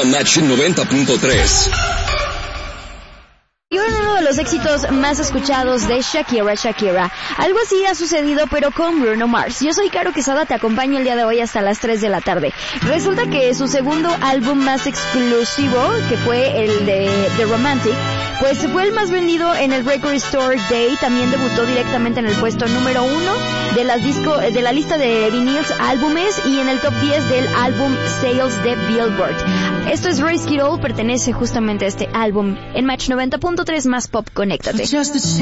Match 90.3. Y uno de los éxitos más escuchados de Shakira. Algo así ha sucedido, pero con Bruno Mars. Yo soy Caro Quesada, te acompaño el día de hoy hasta las 3 de la tarde. Resulta que su segundo álbum más exclusivo, que fue el de The Romantic, pues fue el más vendido en el Record Store Day. También debutó directamente en el puesto número 1 de la lista de vinyls álbumes y en el top 10 del álbum Sales de Billboard. Esto es Risk It All, pertenece justamente a este álbum en Match 90.3 más pop. Conéctate.